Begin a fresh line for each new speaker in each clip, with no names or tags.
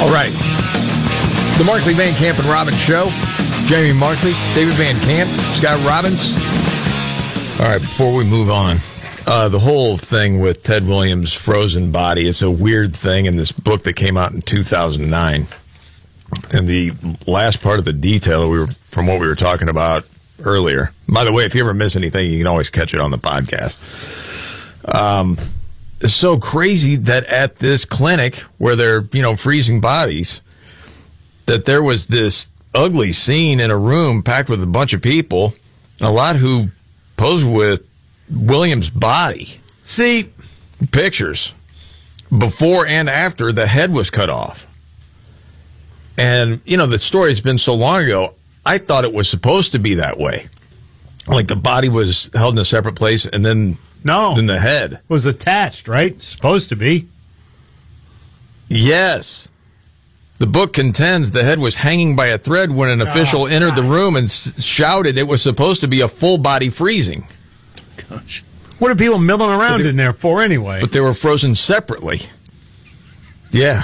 All right. The Markley, Van Camp, and Robbins Show. Jamie Markley, David Van Camp, Scott Robbins. All right, before we move on, the whole thing with Ted Williams' frozen body is a weird thing in this book that came out in 2009. And the last part of the detail from what we were talking about earlier. By the way, if you ever miss anything, you can always catch it on the podcast. It's so crazy that at this clinic where they're, freezing bodies, that there was this ugly scene in a room packed with a bunch of people, and a lot who posed with Williams' body.
See,
pictures before and after the head was cut off. And, the story's been so long ago, I thought it was supposed to be that way. Like the body was held in a separate place and then the head
was attached, right? Supposed to be.
Yes. The book contends the head was hanging by a thread when an official entered the room and shouted it was supposed to be a full body freezing.
Gosh. What are people milling around in there for anyway?
But they were frozen separately. Yeah.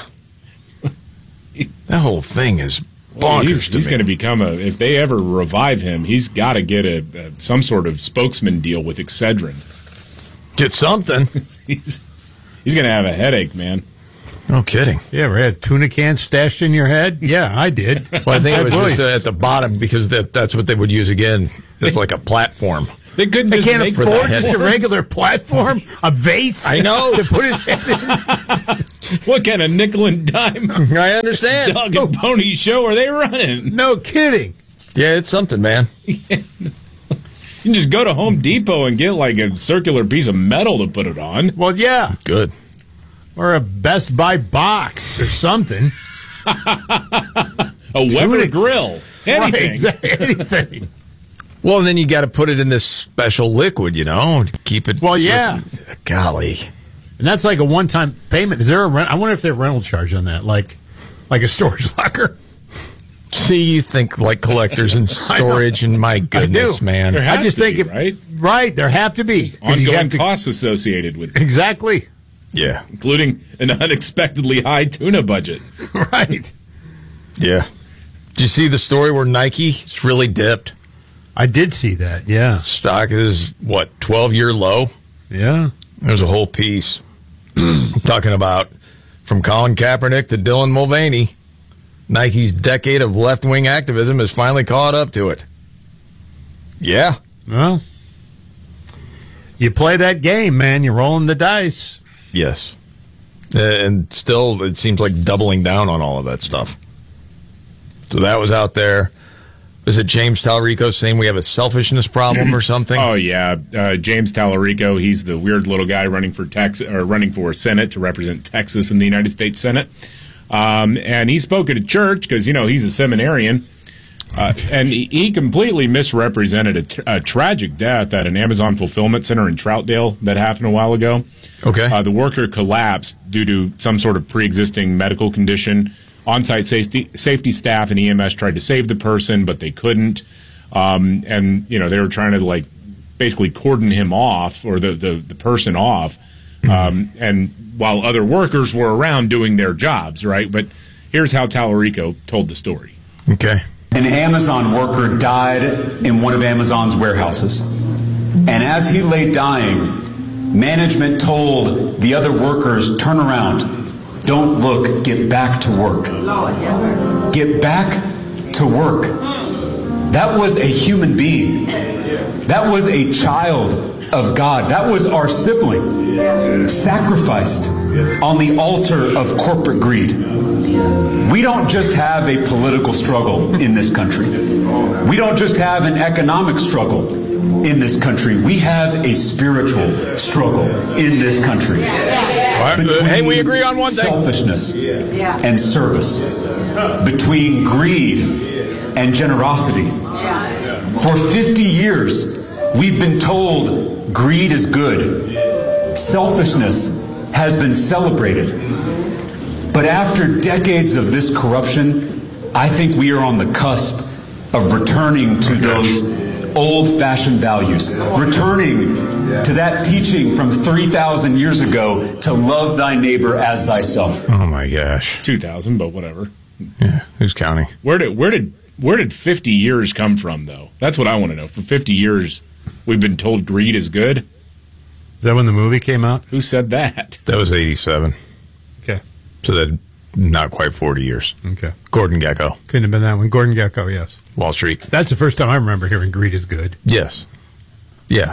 That whole thing is bonkers.
He's going to become if they ever revive him, he's got to get some sort of spokesman deal with Excedrin.
Get something.
He's going to have a headache, man.
No kidding.
You ever had tuna cans stashed in your head? Yeah, I did.
Well, I think it was just at the bottom because that's what they would use again. It's like a platform.
They couldn't.
They can't afford just a regular platform, a vase.
I know
to put his head in.
What kind of nickel and dime?
I understand.
Dog and pony show are they running?
No kidding.
Yeah, it's something, man.
You can just go to Home Depot and get like a circular piece of metal to put it on.
Well, yeah,
good.
Or a Best Buy box or something.
A Weber grill. Anything.
Right, anything.
Well, and then you got to put it in this special liquid, to keep it.
Well, yeah.
Golly.
And that's like a one-time payment. Is there a rent? I wonder if there's a rental charge on that, like a storage locker.
See, you think like collectors and storage, and my goodness, man.
There has
I just
to
think
be, right?
Right, there have to be.
Ongoing costs associated with it.
Exactly.
Yeah.
Including an unexpectedly high tuna budget.
Right.
Yeah. Did you see the story where Nike's really dipped?
I did see that, yeah.
Stock is, 12-year low?
Yeah.
There's a whole piece talking about from Colin Kaepernick to Dylan Mulvaney, Nike's decade of left-wing activism has finally caught up to it. Yeah.
Well, you play that game, man. You're rolling the dice.
Yes. And still, it seems like doubling down on all of that stuff. So that was out there. Is it James Talarico saying we have a selfishness problem or something?
Oh yeah, James Talarico. He's the weird little guy running for Senate to represent Texas in the United States Senate. And he spoke at a church because he's a seminarian, and he completely misrepresented a tragic death at an Amazon fulfillment center in Troutdale that happened a while ago.
Okay,
the worker collapsed due to some sort of pre-existing medical condition. On-site safety staff and EMS tried to save the person, but they couldn't. And they were trying to basically cordon him off or the person off. And while other workers were around doing their jobs, right? But here's how Talarico told the story.
Okay.
An Amazon worker died in one of Amazon's warehouses. And as he lay dying, management told the other workers, turn around. Don't look, get back to work. Get back to work. That was a human being. That was a child of God. That was our sibling, sacrificed on the altar of corporate greed. We don't just have a political struggle in this country. We don't just have an economic struggle in this country. We have a spiritual struggle in this country.
Hey, we agree on one thing.
Selfishness and service. Between greed and generosity. For 50 years, we've been told greed is good. Selfishness has been celebrated. But after decades of this corruption, I think we are on the cusp of returning to those old-fashioned values, returning to that teaching from 3,000 years ago to love thy neighbor as thyself.
Oh my gosh.
2,000, but whatever.
Yeah, who's counting?
Where did 50 years come from, though? That's what I want to know. For 50 years, we've been told greed is good.
Is that when the movie came out?
Who said that?
That was 87.
Okay.
So that not quite 40 years.
Okay.
Gordon Gekko,
Couldn't have been that one. Gordon Gekko, yes.
Wall Street.
That's the first time I remember hearing greed is good.
Yes. Yeah.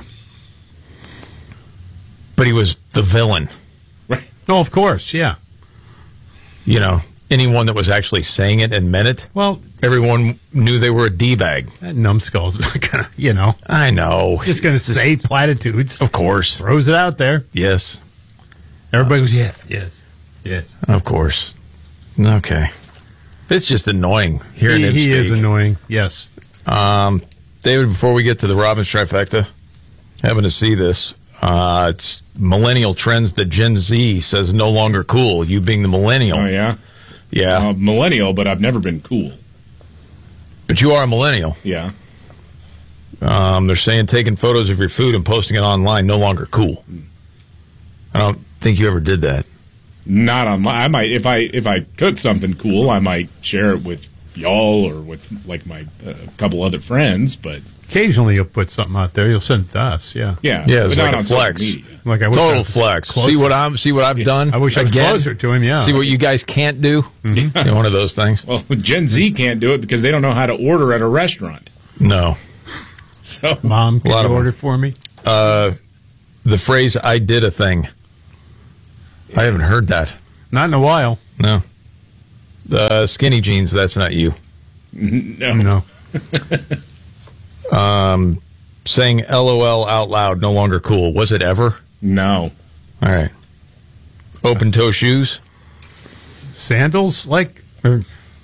But he was the villain.
Right.
Oh, of course, yeah.
You know, anyone that was actually saying it and meant it,
Well,
everyone knew they were a D-bag.
that numbskull's not going to, you know,
I know.
just going to
It's just-
say platitudes.
Of course.
Throws it out there.
Yes.
Everybody goes, yes.
Of course. Okay. It's just annoying hearing him
He
speak.
is annoying, yes.
David, before we get to the Robbins trifecta, having to see this. It's millennial trends that Gen Z says no longer cool. You being the millennial.
Oh, yeah?
Yeah.
Millennial, but I've never been cool.
But you are a millennial.
Yeah.
They're saying taking photos of your food and posting it online no longer cool. I don't think you ever did that.
Not online. I might, if I cook something cool, I might share it with y'all or with, like, my couple other friends, but...
Occasionally you'll put something out there. You'll send it to us, yeah.
Yeah,
Yeah, it's
but
like
not
a
on social
flex.
media.
Like I wish I
Total
was
flex.
closer.
See what I've done.
I wish I was
Again?
closer to him, yeah.
See what you guys can't do. Yeah, one of those things.
Well, Gen Z can't do it because they don't know how to order at a restaurant.
No.
So
Mom, can
lot
you
of them.
order for me?
The phrase "I did a thing." I haven't heard that.
Not in a while.
No. Skinny jeans. That's not you.
no.
Saying "LOL" out loud no longer cool. Was it ever?
No.
All right. Open toe shoes.
Sandals, like, or,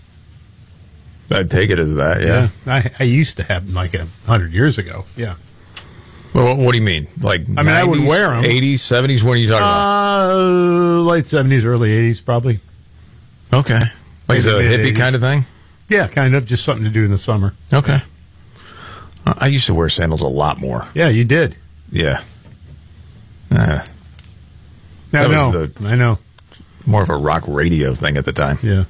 I'd take it as that. Yeah.
I used to have them like 100 years ago. Yeah.
Well, what do you mean? Like,
I mean, I would
90s,
wear 'em.
80s, 70s. What are you talking about?
Late 70s, early 80s, probably.
Okay. Like is it a
maybe
hippie
mid-80s.
kind of thing?
Yeah, kind of. Just something to do in the summer.
Okay. I used to wear sandals a lot more.
Yeah, you did.
Yeah.
I
That was
know. I know.
More of a rock radio thing at the time.
Yeah.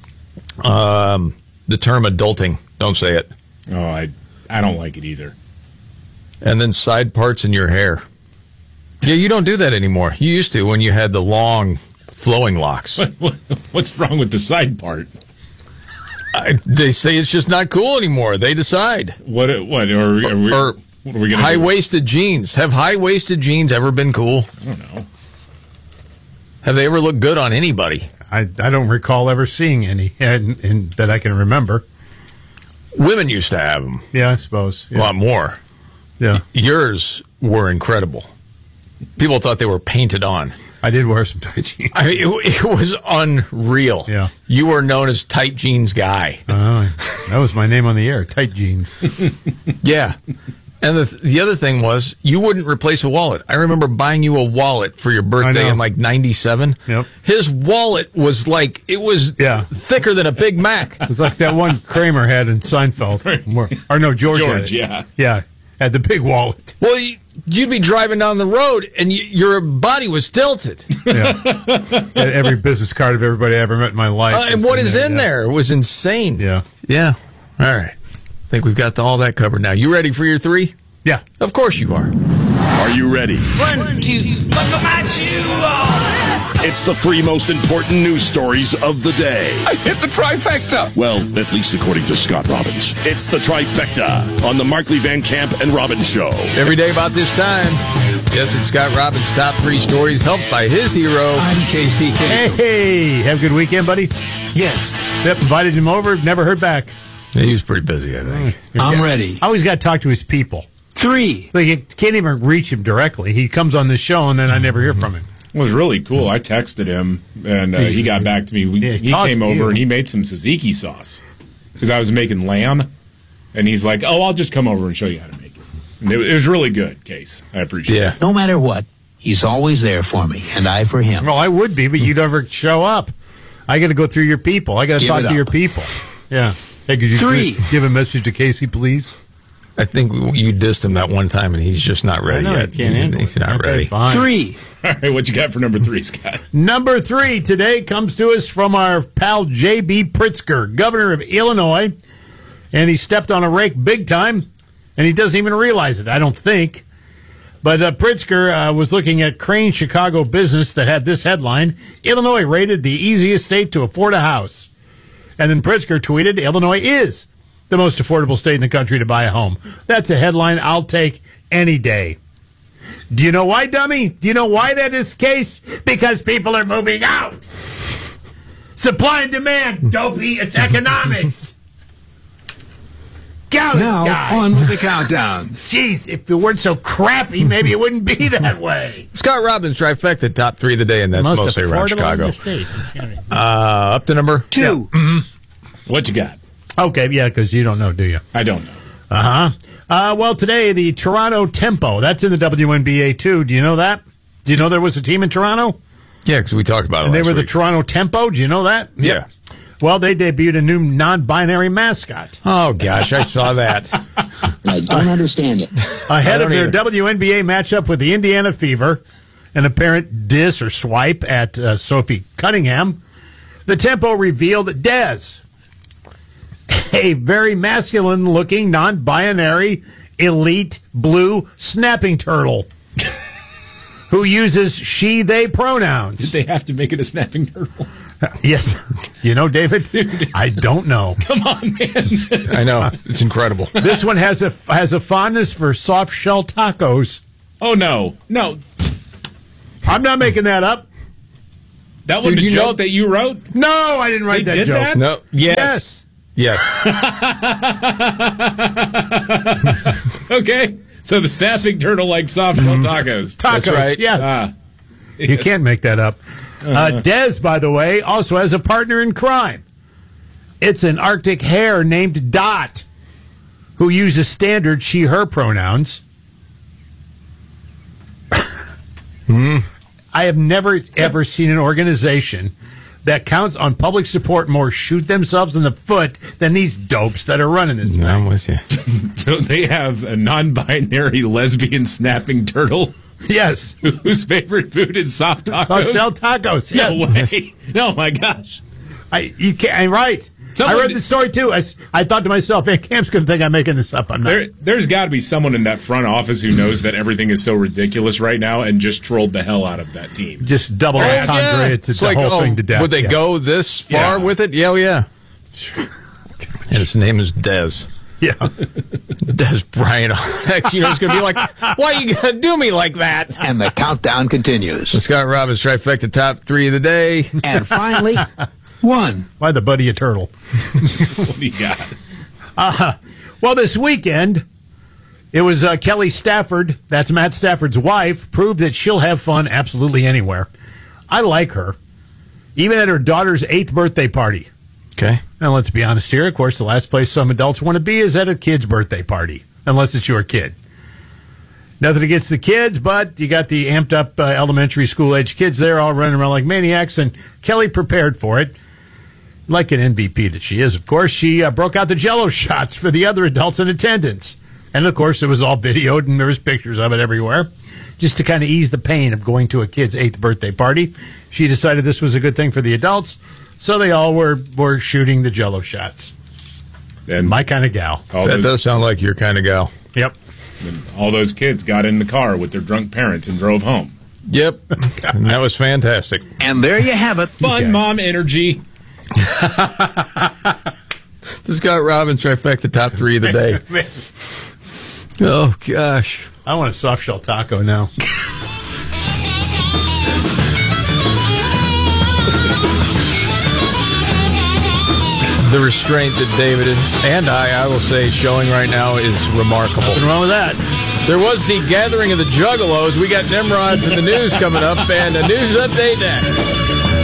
The term adulting. Don't say it.
Oh, I don't like it either.
And then side parts in your hair. Yeah, you don't do that anymore. You used to when you had the long flowing locks.
What's wrong with the side part?
They say it's just not cool anymore. They decide.
What are we going to
High-waisted jeans. Have high-waisted jeans ever been cool?
I don't know.
Have they ever looked good on anybody?
I don't recall ever seeing any and that I can remember.
Women used to have them
Yeah, I suppose.
a
Yeah.
lot more.
Yeah.
Yours were incredible. People thought they were painted on.
I did wear some tight jeans.
I mean, it was unreal.
Yeah.
You were known as tight jeans guy.
That was my name on the air, tight jeans.
Yeah. And the other thing was, you wouldn't replace a wallet. I remember buying you a wallet for your birthday
know.
in like 97.
Yep.
His wallet was like, it was
Yeah.
thicker than a Big Mac.
It was like that one Kramer had in Seinfeld. Or no, George had
George,
it.
yeah.
Yeah, had the big wallet.
Well, you'd be driving down the road and your body was tilted.
Yeah. Had every business card of everybody I ever met in my life.
And
was
what is in
yeah.
there? It was insane.
Yeah.
Yeah. All right. I think we've got all that covered now. You ready for your three?
Yeah.
Of course you are.
Are you ready?
1, 2, buckle my shoe on.
It's the three most important news stories of the day.
I hit the trifecta.
Well, at least according to Scott Robbins. It's the trifecta on the Markley Van Camp and Robbins Show.
Every day about this time. Yes, it's Scott Robbins' top three stories, helped by his hero.
I'm KCK.
Hey, have a good weekend, buddy.
Yes,
Yep, invited him over, never heard back.
He was pretty busy, I think.
I'm ready.
I always got to talk to his people.
3,
Like, you can't even reach him directly. He comes on this show, and then I never hear from him.
It was really cool. I texted him, and he got back to me.
Yeah,
He
talk
came
to
over,
you.
and he made some tzatziki sauce. Because I was making lamb, and he's like, oh, I'll just come over and show you how to make it. And it was really good, Case. I appreciate
Yeah.
it.
no matter what, he's always there for me, and I for him.
Well, I would be, but you never show up. I got to go through your people. I got to
Give
talk
it
to
up.
your people. Yeah. Hey, could you
3.
give a message to Casey, please?
I think you dissed him that one time, and he's just not ready yet. He's not ready.
Fine.
3.
All right, what you got for number 3, Scott?
Number 3 today comes to us from our pal J.B. Pritzker, governor of Illinois, and he stepped on a rake big time, and he doesn't even realize it, I don't think. But Pritzker was looking at Crane Chicago Business that had this headline, Illinois rated the easiest state to afford a house. And then Pritzker tweeted, Illinois is the most affordable state in the country to buy a home. That's a headline I'll take any day. Do you know why, dummy? Do you know why that is the case? Because people are moving out. Supply and demand, dopey. It's economics.
Now, on with the countdown.
Jeez, if it weren't so crappy, maybe it wouldn't be that way.
Scott Robbins, trifecta, top 3 of the day, and that's mostly around Chicago. Up to number
2.
Yeah.
What you got?
Okay, yeah, because you don't know, do you?
I don't know.
Well, today, the Toronto Tempo, that's in the WNBA, too. Do you know that? Do you know there was a team in Toronto?
Yeah, because we talked about it
And they
last
were the
week.
Toronto Tempo. Do you know that?
Yeah.
Well, they debuted a new non-binary mascot.
Oh, gosh, I saw that.
I don't understand it.
Ahead of their
either.
WNBA matchup with the Indiana Fever, an apparent diss or swipe at Sophie Cunningham, the Tempo revealed Dez, a very masculine-looking, non-binary, elite blue snapping turtle who uses she/they pronouns.
Did they have to make it a snapping turtle?
Yes. You know, David, I don't know.
Come on, man.
I know. It's incredible.
This one has a fondness for soft shell tacos.
Oh, no. No.
I'm not making that up.
That was
Dude,
a
you
joke
know-
that you wrote?
No, I didn't write
They
that
did
joke.
that?
No. Yes.
Okay. So the snapping turtle likes soft shell tacos.
Tacos,
That's right.
yes. You can't make that up. Dez, by the way, also has a partner in crime. It's an Arctic hare named Dot, who uses standard she/her pronouns. I have never, ever seen an organization that counts on public support more shoot themselves in the foot than these dopes that are running this thing.
I'm with you.
So they have a non-binary lesbian snapping turtle
Yes.
whose favorite food is soft tacos.
Soft shell tacos.
No
Yes.
way. Oh, my gosh.
You can't. I'm right.
Someone
I read
did-
the story too. I thought to myself, "Hey, Camp's going to think I'm making this up." I'm not.
There's got to be someone in that front office who knows that everything is so ridiculous right now and just trolled the hell out of that team.
Just double
Yeah.
entendre it to
It's
the
like,
whole thing to death.
would they
Yeah.
go this far
Yeah.
with it? Yeah, yeah. And his name is Dez.
Yeah.
Dez Bryant. Actually, you know, it's going to be like, why you going to do me like that?
And the countdown continues.
The Scott Robbins trifecta, top 3 of the day.
And finally, 1.
Why the buddy a turtle?
What do you got?
Well, this weekend, it was Kelly Stafford, that's Matt Stafford's wife, proved that she'll have fun absolutely anywhere. I like her. Even at her daughter's 8th birthday party.
Okay.
Now, let's be honest here. Of course, the last place some adults want to be is at a kid's birthday party, unless it's your kid. Nothing against the kids, but you got the amped up elementary school age kids there all running around like maniacs, and Kelly prepared for it. Like an MVP that she is, of course, she broke out the Jell-O shots for the other adults in attendance. And, of course, it was all videoed, and there was pictures of it everywhere. Just to kind of ease the pain of going to a kid's 8th birthday party, she decided this was a good thing for the adults, so they all were shooting the Jell-O shots.
And
My kind of gal.
all
That
those,
does sound like your kind of gal.
Yep.
all those kids got in the car with their drunk parents and drove home.
Yep. And that was fantastic.
And there you have it.
Fun
Okay.
mom energy.
The Scott Robbins trifecta, top 3 of the day. Oh, gosh.
I want a soft shell taco now.
The restraint that David and I will say, showing right now is remarkable.
Nothing wrong with that.
There was the gathering of the Juggalos. We got Nimrods in the news coming up, and a news update next.